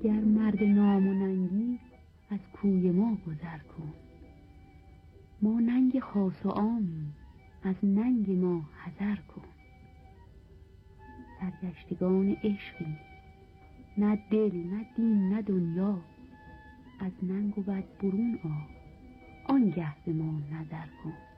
گر مرد نام و ننگی از کوی ما گذر کن. ما ننگ خاص و عامیم، از ننگ ما حذر کن. سرگشتگان عشقی، نه دل نه دین نه دنیا، از ننگ و بد برون آ، آنگه به ما نظر کن.